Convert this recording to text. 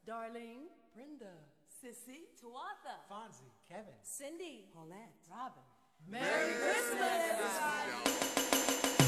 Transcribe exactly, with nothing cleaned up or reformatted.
Darlene, Brenda, Sissy, Tuatha, Fonzie, Kevin, Cindy, Paulette, Robin,